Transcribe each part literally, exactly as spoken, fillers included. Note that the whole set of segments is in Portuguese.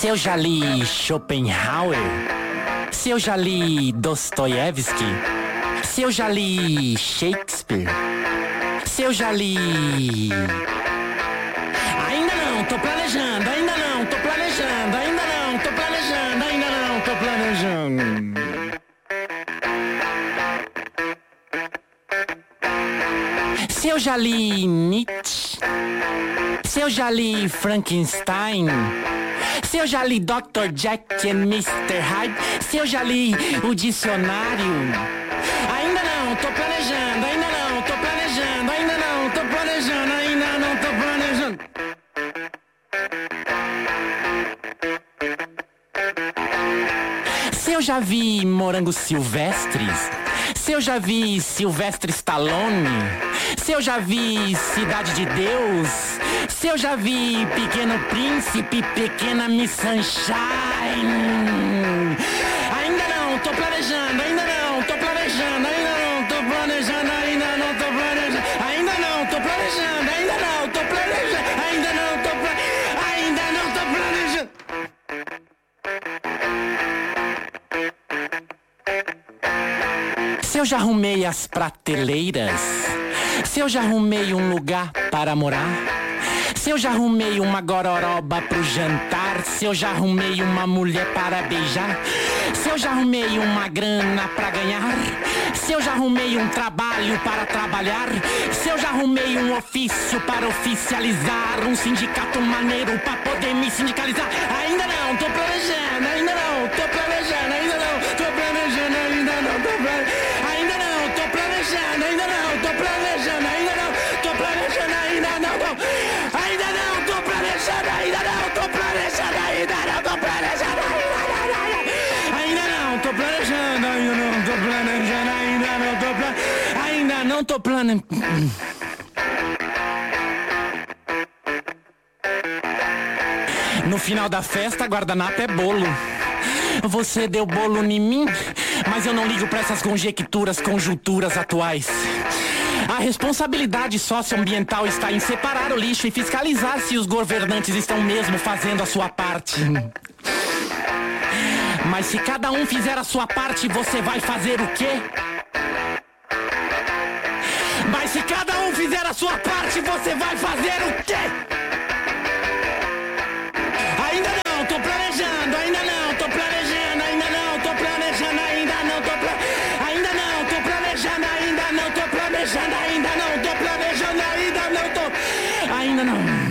Se eu já li Schopenhauer, se eu já li Dostoiévski, se eu já li Shakespeare, se eu já li... Ainda não, tô planejando, ainda não, tô planejando, ainda não, tô planejando, ainda não, tô planejando. Se eu já li Nietzsche, se eu já li Frankenstein, se eu já li doutor Jack and mister Hyde, se eu já li o dicionário. Ainda não, tô planejando, ainda não, tô planejando, ainda não, tô planejando, ainda não, tô planejando. Se eu já vi morangos silvestres, se eu já vi Sylvester Stallone, se eu já vi Cidade de Deus, se eu já vi Pequeno Príncipe, Pequena Miss Sunshine. Ainda não, tô planejando, ainda não, tô planejando, ainda não, tô planejando, ainda não, tô planejando, ainda não, tô planejando, ainda não, tô planejando, ainda não, tô planejando, ainda não, tô planejando. Se eu já arrumei as prateleiras, se eu já arrumei um lugar para morar, se eu já arrumei uma gororoba pro jantar, se eu já arrumei uma mulher para beijar, se eu já arrumei uma grana pra ganhar, se eu já arrumei um trabalho para trabalhar, se eu já arrumei um ofício para oficializar, um sindicato maneiro pra poder me sindicalizar. Ainda não, tô planejando, ainda não, tô planejando, ainda não, tô planejando, ainda não, tô planejando, ainda não, tô planejando, ainda não, tô planejando, ainda não, tô planejando, ainda não, tô, ainda não, tô planejando, ainda não, tô planejando, ainda não, tô planejando, ainda não, tô planejando, ainda não, tô planejando, ainda não, tô planejando, ainda não, tô planejando. No final da festa, guardanapo é bolo. Você deu bolo em mim, mas eu não ligo pra essas conjecturas, conjunturas atuais. A responsabilidade socioambiental está em separar o lixo e fiscalizar se os governantes estão mesmo fazendo a sua parte. Mas se cada um fizer a sua parte, você vai fazer o quê? Mas se cada um fizer a sua parte, você vai fazer o quê? Ainda não, tô planejando, ainda não, tô planejando, ainda não, tô planejando, ainda não, tô planejando, ainda não, tô planejando, ainda não, tô planejando, ainda não, tô planejando, ainda não, tô, ainda não.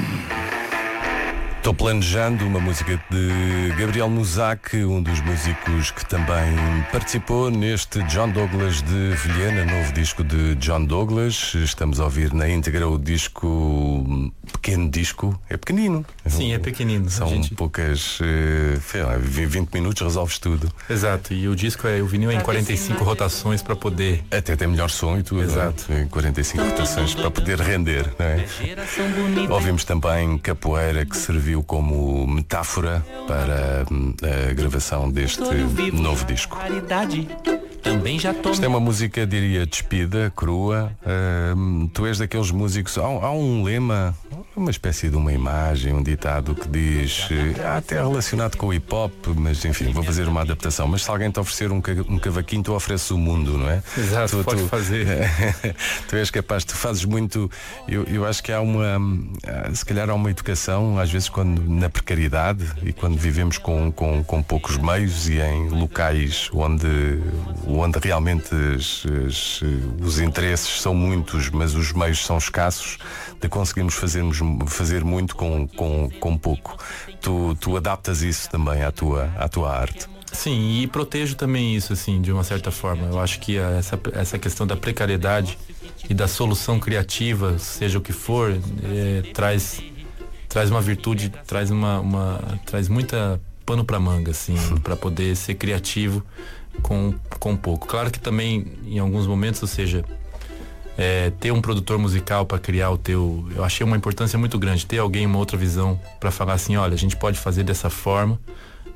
Estou planejando uma música de Gabriel Musac, um dos músicos que também participou neste John Douglas de Vilhena, novo disco de John Douglas. Estamos a ouvir na íntegra o disco, pequeno disco, é pequenino. Sim, é pequenino. São gente... poucas, sei lá, vinte minutos resolves tudo. Exato, e o disco é, o vinil é em quarenta e cinco rotações para poder... Até tem melhor som e tudo. Exato. Em quarenta e cinco rotações para poder render, não é? Ouvimos também Capoeira, que serviu como metáfora para a gravação deste novo disco. Também já tô... Isto é uma música, diria, despida, crua. Uh, tu és daqueles músicos. Há, há um lema, uma espécie de uma imagem, um ditado que diz, uh, até relacionado com o hip hop, mas enfim, vou fazer uma adaptação. Mas se alguém te oferecer um, um cavaquinho, tu ofereces o mundo, não é? Exato, tu, pode tu, fazer. Tu és capaz, tu fazes muito. Eu, eu acho que há uma, se calhar há uma educação, às vezes, quando na precariedade e quando vivemos com, com, com poucos meios e em locais onde. onde realmente as, as, os interesses são muitos, mas os meios são escassos, de conseguirmos fazermos, fazer muito com, com, com pouco. Tu, tu adaptas isso também à tua, à tua arte. Sim, e protejo também isso, assim, de uma certa forma. Eu acho que essa, essa questão da precariedade e da solução criativa, seja o que for, é, traz, traz uma virtude, traz, uma, uma, traz muita pano pra manga, assim, para poder ser criativo com, com pouco. Claro que também em alguns momentos, ou seja, é, ter um produtor musical para criar o teu, eu achei uma importância muito grande, ter alguém, uma outra visão para falar assim, olha, a gente pode fazer dessa forma,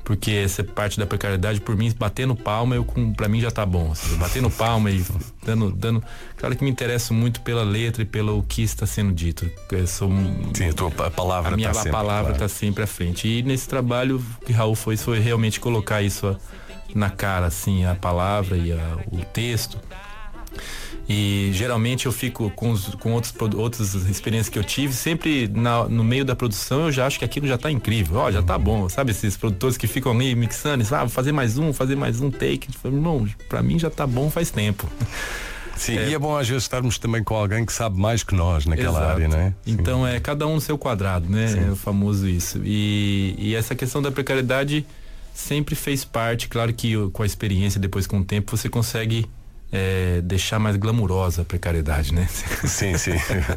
porque essa parte da precariedade, por mim, batendo palma, eu, com, pra mim já tá bom. Assim, batendo palma e dando, dando. Claro que me interesso muito pela letra e pelo que está sendo dito. Eu sou, Sim, a tua a palavra a minha tá sempre, palavra está claro. sempre à frente. E nesse trabalho, o que Raul foi, foi realmente colocar isso na cara, assim, a palavra e a, o texto. E geralmente eu fico com, os, com outros, outras experiências que eu tive, sempre na, no meio da produção eu já acho que aquilo já tá incrível, ó, já tá bom, sabe? Esses produtores que ficam ali mixando, ah, vou fazer mais um, fazer mais um take. Não, pra mim já tá bom faz tempo. Sim, é. E é bom às vezes estarmos também com alguém que sabe mais que nós naquela Exato. área, não é? Então Sim. é cada um no seu quadrado, né? Sim. É o famoso isso. E, e essa questão da precariedade sempre fez parte, claro que com a experiência, depois com o tempo, você consegue É, deixar mais glamurosa a precariedade, né? Sim, sim.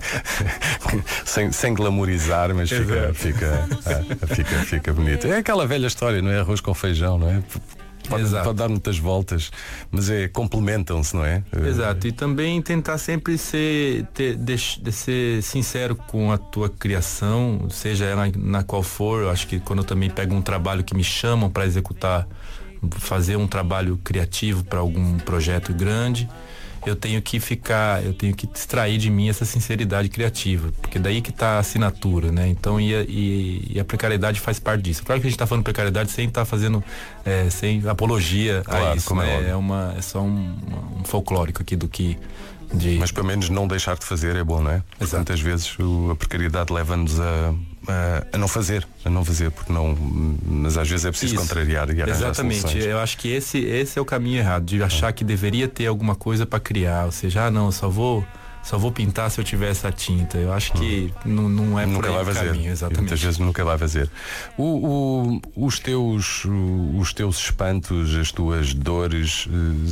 sem, sem glamorizar, mas fica, fica, ah, fica, fica bonito. É aquela velha história, não é? Arroz com feijão, não é? Pode, pode dar muitas voltas, mas é, complementam-se, não é? Exato, e também tentar sempre ser, ter, de, de ser sincero com a tua criação, seja ela na qual for. Eu acho que quando eu também pego um trabalho que me chamam para executar, fazer um trabalho criativo para algum projeto grande, eu tenho que ficar, eu tenho que extrair de mim essa sinceridade criativa, porque daí que tá a assinatura, né? Então, e a, e, e a precariedade faz parte disso. Claro que a gente tá falando precariedade sem estar tá fazendo, é, sem apologia claro, a isso, né? É, é, uma, é só um, um folclórico aqui do que... De... Mas pelo menos não deixar de fazer é bom, não é? Porque muitas vezes o, a precariedade leva-nos a, a, a não fazer, a não fazer, porque não, mas às vezes é preciso Isso. contrariar e arranjar Exatamente, soluções. Eu acho que esse, esse é o caminho errado, de achar ah. que deveria ter alguma coisa para criar, ou seja, ah não, eu só vou só vou pintar se eu tiver essa tinta. Eu acho que hum. não, não é nunca por aí vai o fazer. caminho, exatamente. Muitas vezes nunca vai fazer. O, o, os teus os teus espantos, as tuas dores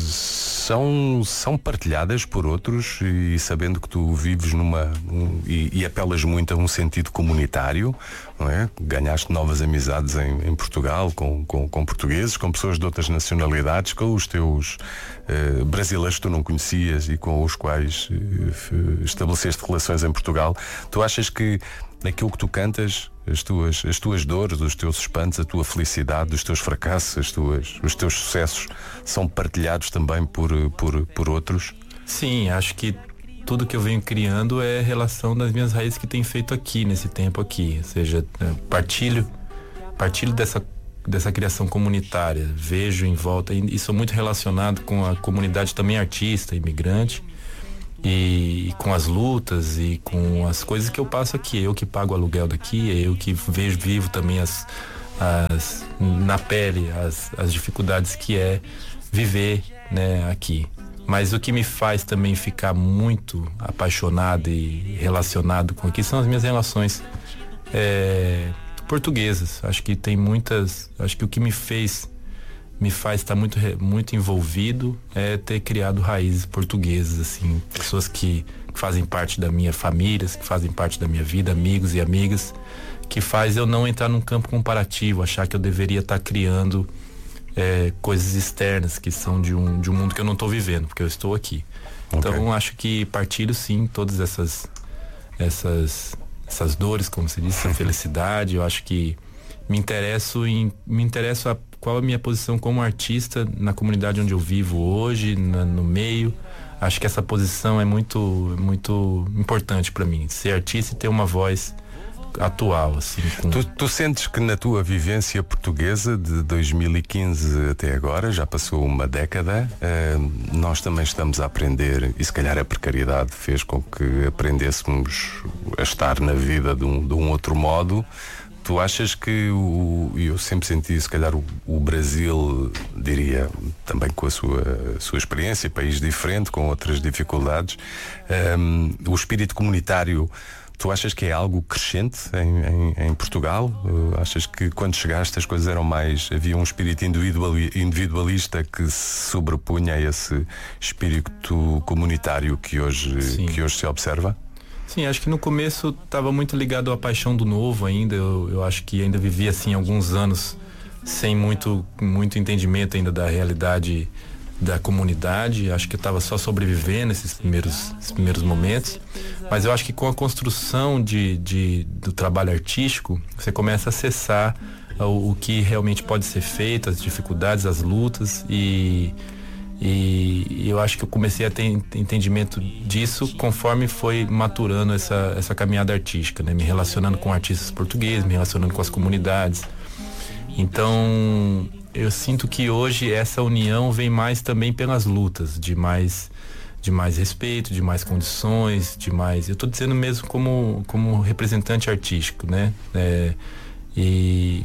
são, são partilhadas por outros, e sabendo que tu vives numa um, e, e apelas muito a um sentido comunitário, não é? Ganhaste novas amizades em, em Portugal com, com, com portugueses, com pessoas de outras nacionalidades, com os teus uh, brasileiros que tu não conhecias e com os quais uh, estabeleceste relações em Portugal. Tu achas que aquilo que tu cantas, as tuas, as tuas dores, os teus espantos, a tua felicidade, os teus fracassos, as tuas, os teus sucessos são partilhados também por, por, por outros? Sim, acho que tudo que eu venho criando é relação das minhas raízes que tenho feito aqui, nesse tempo aqui. Ou seja, partilho, partilho dessa, dessa criação comunitária, vejo em volta, e, e sou muito relacionado com a comunidade também artista, imigrante, e, e com as lutas e com as coisas que eu passo aqui. Eu que pago o aluguel daqui, eu que vejo, vivo também as, as, na pele as, as dificuldades que é viver, né, aqui. Mas o que me faz também ficar muito apaixonado e relacionado com aqui são as minhas relações é, portuguesas. Acho que tem muitas, acho que o que me fez me faz estar muito, muito envolvido é ter criado raízes portuguesas, assim, pessoas que fazem parte da minha família, que fazem parte da minha vida, amigos e amigas, que faz eu não entrar num campo comparativo, achar que eu deveria estar criando é, coisas externas que são de um, de um mundo que eu não estou vivendo, porque eu estou aqui. Okay. Então acho que partilho sim todas essas essas essas dores, como se diz, essa felicidade. Eu acho que me interesso em me interesso a qual a minha posição como artista na comunidade onde eu vivo hoje, na, no meio. Acho que essa posição é muito, muito importante para mim, ser artista e ter uma voz atual, assim. Com... Tu, tu sentes que na tua vivência portuguesa de dois mil e quinze até agora, já passou uma década, uh, nós também estamos a aprender, e se calhar a precariedade fez com que aprendêssemos a estar na vida de um, de um outro modo. Tu achas que o, eu sempre senti, se calhar o, o Brasil, diria, também com a sua, a sua experiência, país diferente, com outras dificuldades, um, o espírito comunitário, tu achas que é algo crescente em, em, em Portugal? Uh, achas que quando chegaste as coisas eram mais, havia um espírito individuali, individualista que se sobrepunha a esse espírito comunitário que hoje, que hoje se observa? Sim, acho que no começo estava muito ligado à paixão do novo ainda. Eu, eu acho que ainda vivia assim alguns anos sem muito, muito entendimento ainda da realidade da comunidade. Acho que eu estava só sobrevivendo nesses primeiros, esses primeiros momentos. Mas eu acho que com a construção de, de, do trabalho artístico, você começa a acessar o, o que realmente pode ser feito, as dificuldades, as lutas, e, e eu acho que eu comecei a ter entendimento disso conforme foi maturando essa, essa caminhada artística, né? Me relacionando com artistas portugueses, me relacionando com as comunidades. Então eu sinto que hoje essa união vem mais também pelas lutas, de mais, de mais respeito, de mais condições, de mais... Eu estou dizendo mesmo como, como representante artístico, né? É, e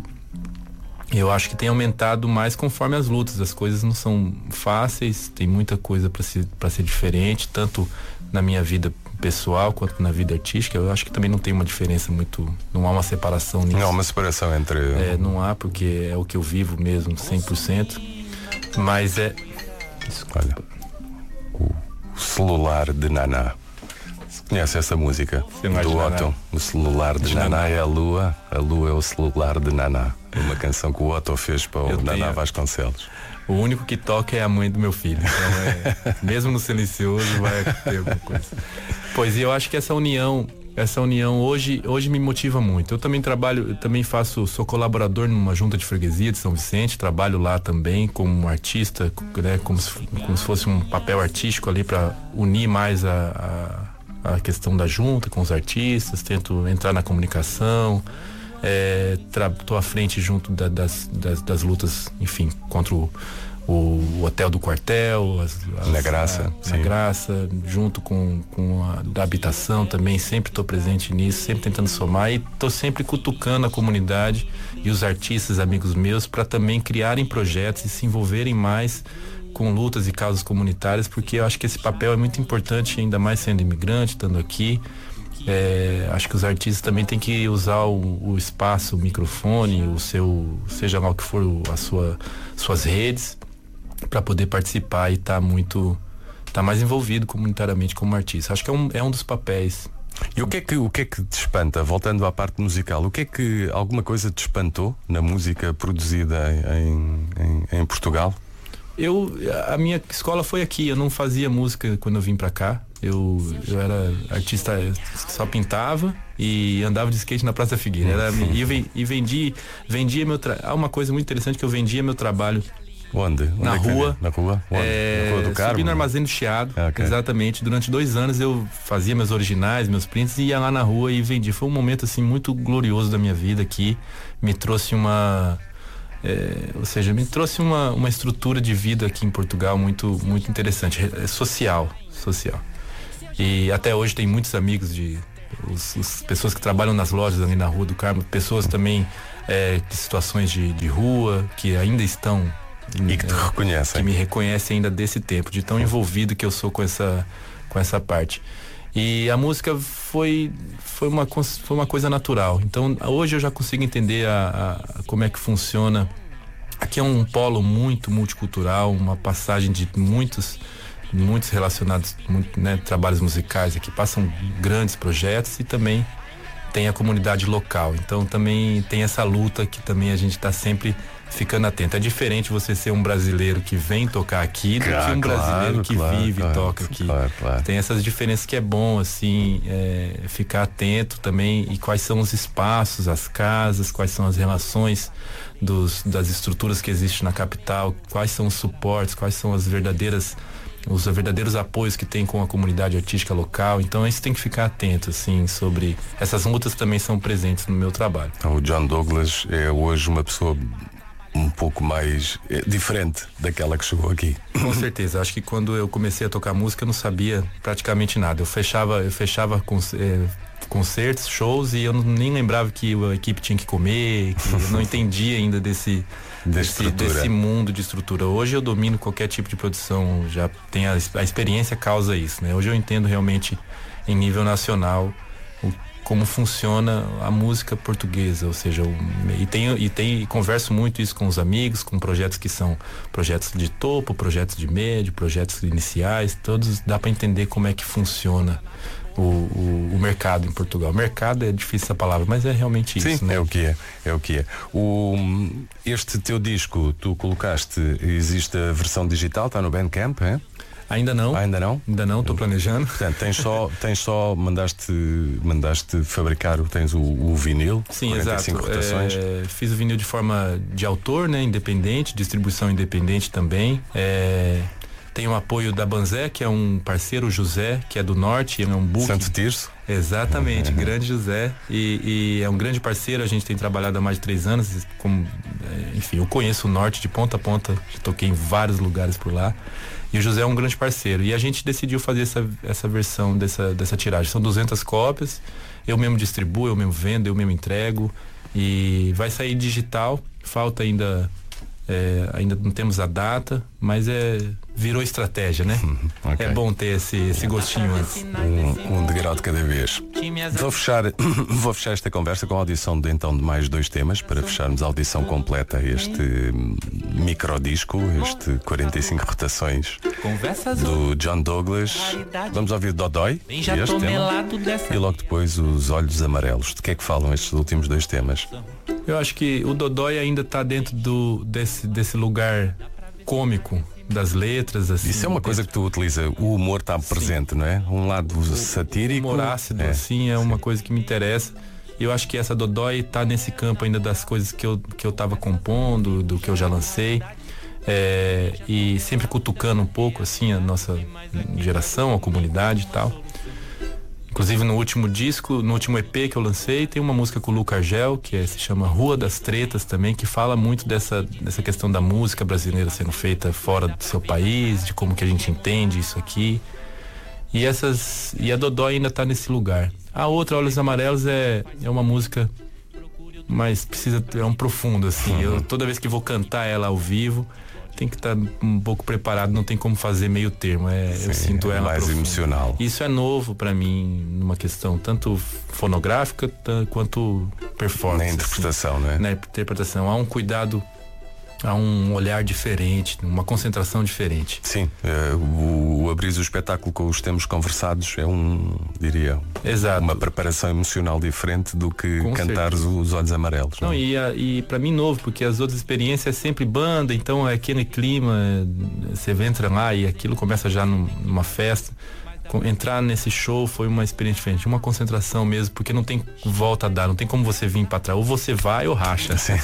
eu acho que tem aumentado mais conforme as lutas. As coisas não são fáceis, tem muita coisa para ser, para ser diferente, tanto na minha vida pessoal quanto na vida artística. Eu acho que também não tem uma diferença muito, não há uma separação nisso. Não há uma separação entre... É, não há, porque é o que eu vivo mesmo, cem por cento. Mas é... Olha, o celular de Naná. Você conhece essa música? Do Otto? O celular de, de Naná, Naná é a lua, a lua é o celular de Naná. É uma canção que o Otto fez para o eu Naná tenho... Vasconcelos. O único que toca é a mãe do meu filho. Então, é, mesmo no silencioso, vai ter alguma coisa. Pois, e eu acho que essa união, essa união hoje, hoje me motiva muito. Eu também trabalho, eu também faço, sou colaborador numa junta de freguesia de São Vicente, trabalho lá também como artista, né, como se, como se fosse um papel artístico ali para unir mais a, a, a questão da junta com os artistas, tento entrar na comunicação. Estou é, à frente junto da, das, das, das lutas, enfim, contra o, o, o Hotel do Quartel, as, as, na Graça, a, na Graça, junto com, com a da habitação também, sempre estou presente nisso, sempre tentando somar, e estou sempre cutucando a comunidade e os artistas, amigos meus, para também criarem projetos e se envolverem mais com lutas e causas comunitárias, porque eu acho que esse papel é muito importante, ainda mais sendo imigrante, estando aqui. É, acho que os artistas também têm que usar o, o espaço, o microfone, o seu, seja lá o que for, a sua, suas redes, para poder participar e estar tá muito, tá mais envolvido comunitariamente como artista. Acho que é um, é um dos papéis. E o que é que, o que é que te espanta, voltando à parte musical, o que é que alguma coisa te espantou na música produzida em, em, em Portugal? Eu, a minha escola foi aqui, eu não fazia música quando eu vim pra cá. Eu, eu era artista, só pintava e andava de skate na Praça Figueira. Era, e, e vendi, vendia meu trabalho. Há uma coisa muito interessante, que eu vendia meu trabalho. Onde? Onde na, é rua, na rua. É, na rua do Carmo? Subi no Armazém do Chiado, ah, okay. Exatamente. Durante dois anos eu fazia meus originais, meus prints, e ia lá na rua e vendia. Foi um momento assim muito glorioso da minha vida, que me trouxe uma... É, ou seja, me trouxe uma, uma estrutura de vida aqui em Portugal muito, muito interessante, social, social. E até hoje tem muitos amigos de os, os pessoas que trabalham nas lojas ali na Rua do Carmo, pessoas também é, de situações de, de rua, que ainda estão e que te é, reconhecem, que me reconhecem ainda desse tempo, de tão envolvido que eu sou com essa, com essa parte. E a música foi, foi, uma, foi uma coisa natural. Então hoje eu já consigo entender a, a, como é que funciona. Aqui é um polo muito multicultural, uma passagem de muitos, muitos relacionados, muito, né, trabalhos musicais. Aqui passam grandes projetos e também tem a comunidade local. Então também tem essa luta que também a gente está sempre ficando atento. É diferente você ser um brasileiro que vem tocar aqui do claro, que um brasileiro claro, que claro, vive e claro, toca aqui. Claro, claro. Tem essas diferenças que é bom, assim, é, ficar atento também, e quais são os espaços, as casas, quais são as relações dos, das estruturas que existem na capital, quais são os suportes, quais são as verdadeiras os verdadeiros apoios que tem com a comunidade artística local. Então isso tem que ficar atento, assim, sobre essas lutas também são presentes no meu trabalho. O John Douglas é hoje uma pessoa um pouco mais é, diferente daquela que chegou aqui. Com certeza. Acho que quando eu comecei a tocar música eu não sabia praticamente nada. Eu fechava, eu fechava com, é, concertos, shows, e eu não, nem lembrava que a equipe tinha que comer, que eu não entendia ainda desse, desse, desse mundo de estrutura. Hoje eu domino qualquer tipo de produção, já tem a, a experiência causa isso, né? Hoje eu entendo realmente em nível nacional o como funciona a música portuguesa, ou seja, o, e tenho e tem e converso muito isso com os amigos, com projetos que são projetos de topo, projetos de médio, projetos iniciais, todos dá para entender como é que funciona o, o, o mercado em Portugal. Mercado é difícil essa palavra, mas é realmente isso. Sim, né? é o que é, é o que é. O, este teu disco, tu colocaste, existe a versão digital, está no Bandcamp, é? Ainda não. Ah, ainda não? Ainda não, estou planejando. Portanto, tens só, tens só mandaste, mandaste fabricar, tens o, o vinil, sim, quarenta e cinco exato. rotações. É, fiz o vinil de forma de autor, né, independente, distribuição independente também. É, tem o apoio da Banzé, que é um parceiro, o José, que é do norte, é um book. Santo Tirso. Exatamente, uhum. Grande José. E, e é um grande parceiro, a gente tem trabalhado há mais de três anos. Como, enfim, eu conheço o norte de ponta a ponta, toquei em vários lugares por lá. E o José é um grande parceiro. E a gente decidiu fazer essa, essa versão dessa, dessa tiragem. São duzentas cópias. Eu mesmo distribuo, eu mesmo vendo, eu mesmo entrego. E vai sair digital. Falta ainda... É, ainda não temos a data, mas é virou estratégia, né? Okay. É bom ter esse, esse gostinho antes. Um, um degrau de cada vez. Vou fechar, vou fechar esta conversa com a audição de então de mais dois temas para fecharmos a audição completa a este microdisco, este quarenta e cinco rotações do John Douglas. Vamos ouvir Dodói e este tema, e logo depois Os Olhos Amarelos. De que é que falam estes últimos dois temas? Eu acho que o Dodói ainda está dentro do, desse, desse lugar cômico das letras. Assim, isso é uma coisa que tu utiliza, o humor está presente, não é? Um lado satírico. O humor ácido, é, assim, é sim. Uma coisa que me interessa. Eu acho que essa Dodói está nesse campo ainda das coisas que eu, que eu tava compondo, do que eu já lancei. É, e sempre cutucando um pouco, assim, a nossa geração, a comunidade e tal. Inclusive no último disco, no último E P que eu lancei, tem uma música com o Luca Argel, que é, se chama Rua das Tretas também, que fala muito dessa, dessa questão da música brasileira sendo feita fora do seu país, de como que a gente entende isso aqui. E, essas, e a Dodói ainda tá nesse lugar. A outra, Olhos Amarelos, é, é uma música, mas precisa, é um profundo, assim. Uhum. Eu, toda vez que vou cantar ela ao vivo, tem que estar um pouco preparado, não tem como fazer meio termo. É, sim, eu sinto ela mais profunda. Emocional. Isso é novo para mim, numa questão tanto fonográfica t- quanto performance. Na interpretação, assim, né? Na interpretação. Há um cuidado, há um olhar diferente, uma concentração diferente. Sim, uh, o, o abrir o espetáculo com os temas conversados é um, diria, exato, uma preparação emocional diferente do que com cantar os, os Olhos Amarelos. Não, não? E, a, e para mim novo, porque as outras experiências é sempre banda, então é aquele clima, você entra lá e aquilo começa já num, numa festa. Entrar nesse show foi uma experiência diferente, uma concentração mesmo, porque não tem volta a dar, não tem como você vir para trás, ou você vai ou racha. Sim.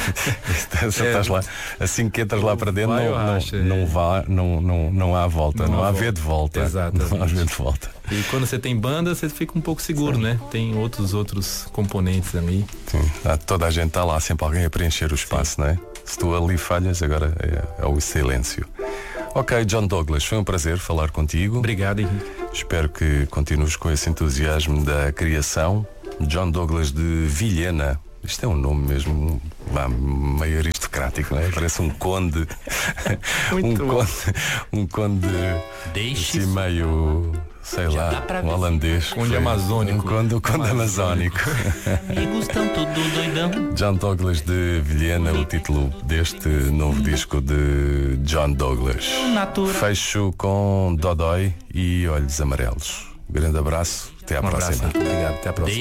Você é, estás lá, assim que entras lá para dentro, não, racha, não, é. não, vá, não, não, não há volta, não, não há vê de volta. Exatamente. Não há vê de volta. E quando você tem banda, você fica um pouco seguro, sim, né? Tem outros outros componentes ali. Sim. Toda a gente está lá, sempre alguém a preencher o espaço, sim, não é? Se tu ali falhas, agora é, é o silêncio. Ok, John Douglas, foi um prazer falar contigo. Obrigado, Henrique. Espero que continues com esse entusiasmo da criação. John Douglas de Vilhena. Isto é um nome mesmo lá, meio aristocrático, não é? Parece um conde. um conde. Um conde. Deixe assim, meio. Sei lá, um holandês. Conde amazônico. Um conde, um conde amazônico. Amigos estão tudo doidão. John Douglas de Vilhena, o título deste novo disco de John Douglas. Fecho com Dodói e Olhos Amarelos. Grande abraço, até à um próxima. Abraço, obrigado, até à próxima.